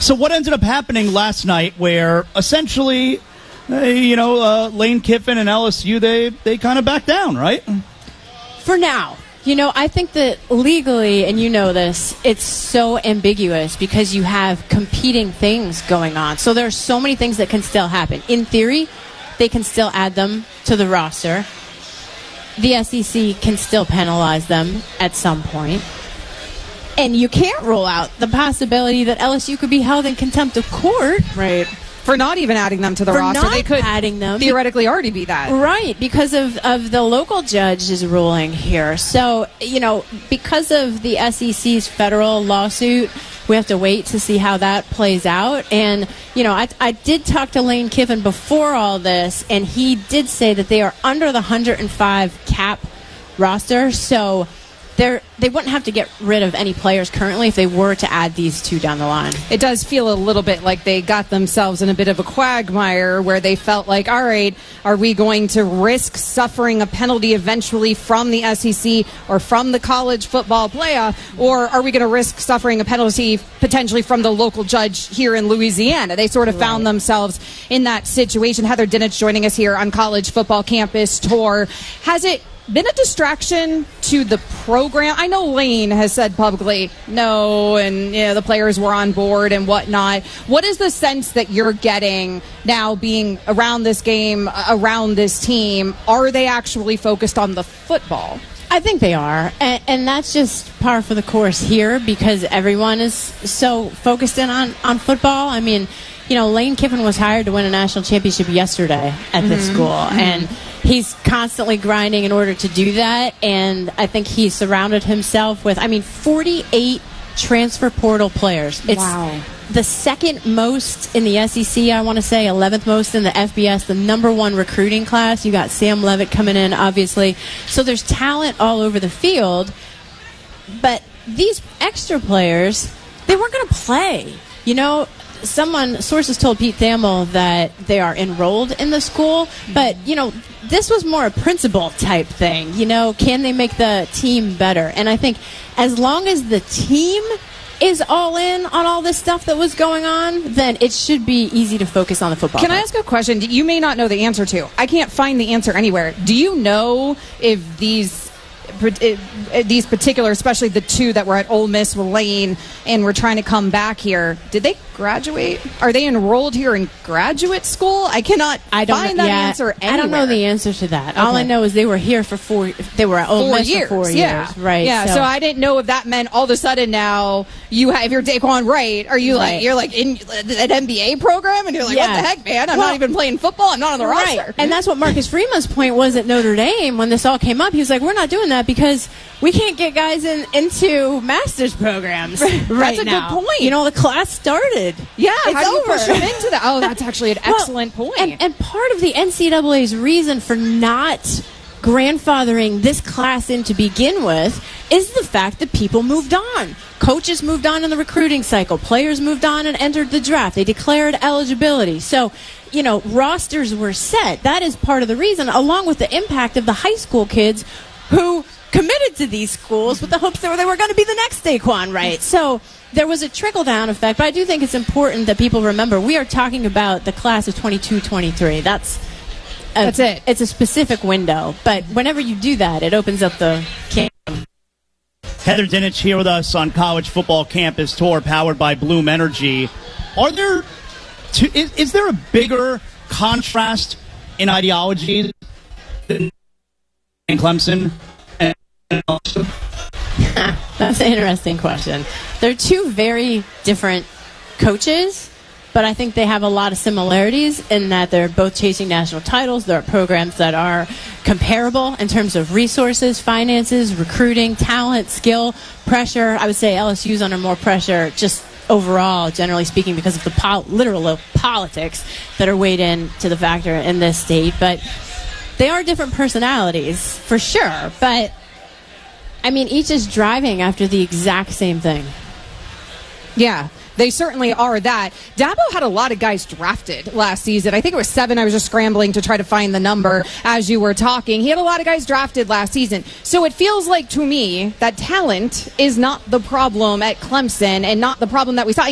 So what ended up happening last night where essentially, Lane Kiffin and LSU, they kind of backed down, right? For now. I think that legally, and you know this, it's so ambiguous because you have competing things going on. So there are so many things that can still happen. In theory, they can still add them to the roster. The SEC can still penalize them at some point. And you can't rule out the possibility that LSU could be held in contempt of court. Right. For not even adding them to the roster. They could adding them. Theoretically already be that. Right, because of the local judge's ruling here. So, because of the SEC's federal lawsuit, we have to wait to see how that plays out. And, I did talk to Lane Kiffin before all this, and he did say that they are under the 105 cap roster. So they wouldn't have to get rid of any players currently if they were to add these two down the line. It does feel a little bit like they got themselves in a bit of a quagmire where they felt like, all right, are we going to risk suffering a penalty eventually from the SEC or from the college football playoff, or are we going to risk suffering a penalty potentially from the local judge here in Louisiana? They sort of found themselves in that situation. Heather Dinich joining us here on College Football Campus Tour. Has it been a distraction to the program? I know Lane has said publicly no, and the players were on board and whatnot. What is the sense that you're getting now being around this game, around this team? Are they actually focused on the football? I think they are, and that's just par for the course here because everyone is so focused in on football. I mean, Lane Kiffin was hired to win a national championship yesterday at this school, and he's constantly grinding in order to do that, and I think he surrounded himself with, 48 transfer portal players. It's the second most in the SEC, I want to say, 11th most in the FBS, the number one recruiting class. You got Sam Levitt coming in, obviously. So there's talent all over the field, but these extra players, they weren't going to play. Sources told Pete Thamel that they are enrolled in the school, but, this was more a principal type thing. Can they make the team better? And I think as long as the team is all in on all this stuff that was going on, then it should be easy to focus on the football. Can I ask a question you may not know the answer to? I can't find the answer anywhere. Do you know if these particular, especially the two that were at Ole Miss with Lane and were trying to come back here, did they graduate? Are they enrolled here in graduate school? I cannot find that answer anywhere. I don't know the answer to that. Okay. All I know is they were here they were at Ole Miss for 4 years. Right. Yeah, so I didn't know if that meant all of a sudden now if you're Daquan Wright, are you you're like in an MBA program and you're like, what the heck, man? I'm not even playing football. I'm not on the roster. And that's what Marcus Freeman's point was at Notre Dame when this all came up. He was like, we're not doing that because we can't get guys into master's programs right now. That's a good point. The class started. Yeah, it's how do you over. push them into that? Oh, that's actually an excellent point. And part of the NCAA's reason for not grandfathering this class in to begin with is the fact that people moved on. Coaches moved on in the recruiting cycle. Players moved on and entered the draft. They declared eligibility. So, rosters were set. That is part of the reason, along with the impact of the high school kids who committed to these schools with the hopes that they were going to be the next Daquan Wright. So there was a trickle-down effect, but I do think it's important that people remember we are talking about the class of 22-23. That's it. It's a specific window, but whenever you do that, it opens up the can. Heather Dinich here with us on College Football Campus Tour, powered by Bloom Energy. Is there a bigger contrast in ideology than Clemson? That's an interesting question. They're two very different coaches, but I think they have a lot of similarities in that they're both chasing national titles. There are programs that are comparable in terms of resources, finances, recruiting, talent, skill, pressure. I would say LSU's under more pressure just overall, generally speaking, because of the literal politics that are weighed in to the factor in this state. But they are different personalities, for sure. But each is driving after the exact same thing. Yeah, they certainly are that. Dabo had a lot of guys drafted last season. I think it was 7. I was just scrambling to try to find the number as you were talking. He had a lot of guys drafted last season. So it feels like to me that talent is not the problem at Clemson and not the problem that we saw.